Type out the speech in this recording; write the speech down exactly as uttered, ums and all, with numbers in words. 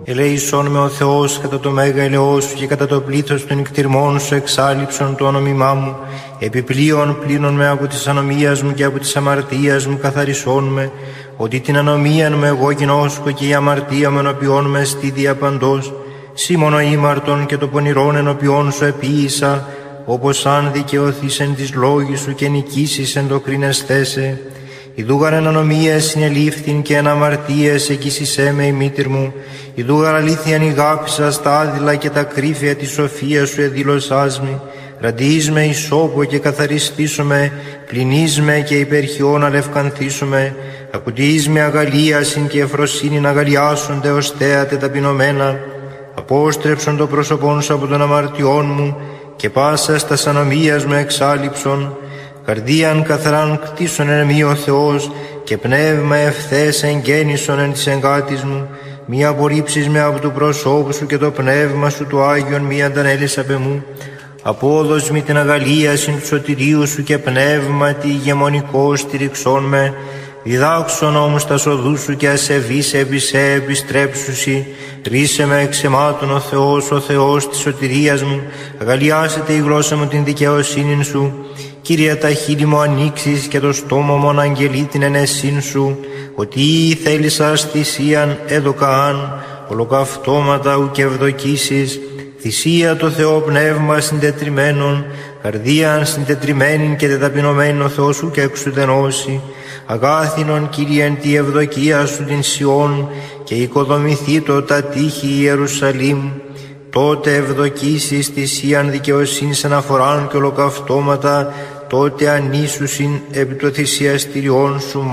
Ελέησόν με ο Θεός κατά το μέγα ελαιό σου και κατά το πλήθος των νικτυρμών σου εξάλληψον το όνομά μου. Επιπλέον πλύνον με από της ανομίας μου και από της αμαρτίας μου καθαρισόν με, ότι την ανομίαν μου εγώ γινώσκω και η αμαρτία μου ενωπιών με στη διαπαντός. Σήμωνο ήμαρτον και το πονηρόν ενωπιών σου επίησα, όπως αν δικαιωθείς εν της λόγης σου και νικήσεις εν το κρίνεσθέσαι. Ιδούγαρ εν ανομίας συνελήφθην και εν αμαρτίες εκείσισέ με η μήτηρ μου. Ιδούγαρ αλήθειαν ηγάπησα στα άδειλα και τα κρύφια της σοφίας σου εδήλωσάς μη. Ραντείς με ισόπο και καθαριστήσομαι, πλυνείς με και υπερχιών αλευκανθήσομαι. Ακουτείς με αγαλίασιν και εφροσύνην αγαλιάσονται ως θέατε ταπεινωμένα. Απόστρεψον το πρόσωπόν σου από των αμαρτιών μου και πάσα στα ανομίας μου εξάλληψον. Καρδίαν καθαράν κτίσον εν μη ο Θεός και πνεύμα ευθές εγγέννησον εν της εγκάτης μου. Μη απορρίψεις με από του προσώπου σου και το πνεύμα σου του Άγιον μη αντανέλεις απ' εμού. Απόδος μη την αγαλίασιν του σωτηρίου σου και πνεύματι ηγεμονικό στηριξών με. Διδάξον όμως τα σοδού σου και ασεβείς επί σε επιστρέψουσι. Ρίσε με εξ αιμάτων ο Θεός, ο Θεός της σωτηρίας μου. Αγαλιάσετε η γλώσσα μου την δικαιοσύνην σου. Κύριε, τα χείλη μου ανοίξεις και το στόμα μου αναγγελεί την ενεσύν σου. Ότι θέλησας θυσίαν έδωκαάν, ολοκαυτώματα ουκ ευδοκίσεις. Θυσία το Θεό πνεύμα συντετριμένον, καρδίαν συντετριμένην και τεταπεινωμένην ο Θεός ουκ εξουδενώσει. Αγάθινον Κύριε εν τη ευδοκία σου την Σιών και οικοδομηθήτω τα τείχη Ιερουσαλήμ. Τότε ευδοκίσεις θυσίαν δικαιοσύνης αναφοράν και ολοκαυτώματα, τότε ανήσουσιν επί το θυσιαστηριών σου